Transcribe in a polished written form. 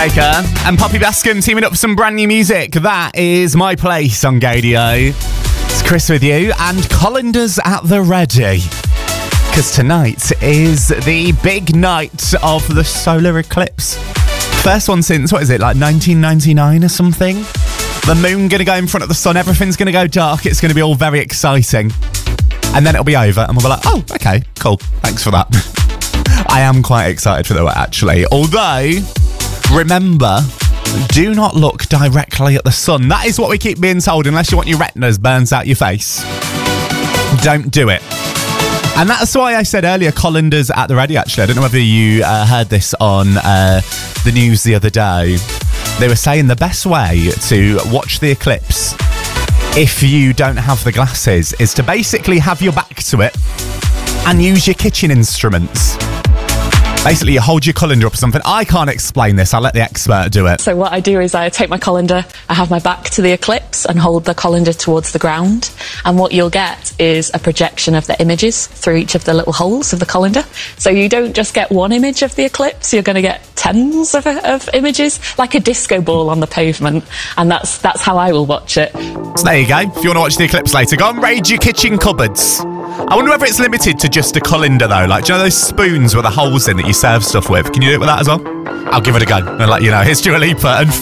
Baker and Poppy Bascom teaming up for some brand new music. That is My Place on Gaydio. It's Chris with you and colanders at the ready. Because tonight is the big night of the solar eclipse. First one since, what is it, like 1999 or something? The moon going to go in front of the sun, everything's going to go dark, it's going to be all very exciting. And then it'll be over and we'll be like, oh, okay, cool, thanks for that. I am quite excited for that, actually. Although, remember, do not look directly at the sun. That is what we keep being told, unless you want your retinas burns out your face. Don't do it. And that's why I said earlier, colanders at the ready, actually. I don't know whether you heard this on the news the other day. They were saying the best way to watch the eclipse, if you don't have the glasses, is to basically have your back to it and use your kitchen instruments. Basically, you hold your colander up or something. I can't explain this. I'll let the expert do it. So what I do is I take my colander, I have my back to the eclipse and hold the colander towards the ground. And what you'll get is a projection of the images through each of the little holes of the colander. So you don't just get one image of the eclipse, you're going to get tens of images, like a disco ball on the pavement. And that's how I will watch it. So there you go. If you want to watch the eclipse later, go and raid your kitchen cupboards. I wonder whether it's limited to just a colander, though. Like, do you know those spoons with the holes in that you serve stuff with? Can you do it with that as well? I'll give it a go and let you know. Here's Dua Lipa and